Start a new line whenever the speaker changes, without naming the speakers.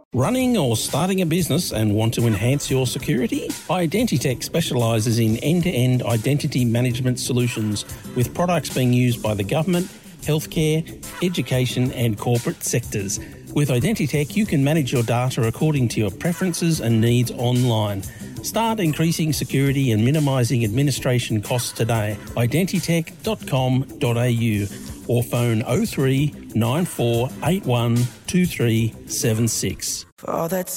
Running or starting a business and want to enhance your security? Identitech specialises in end-to-end identity management solutions with products being used by the government, healthcare, education and corporate sectors. With Identitech, you can manage your data according to your preferences and needs online. Start increasing security and minimising administration costs today. Identitech.com.au or phone 03 9481 2376.
For all the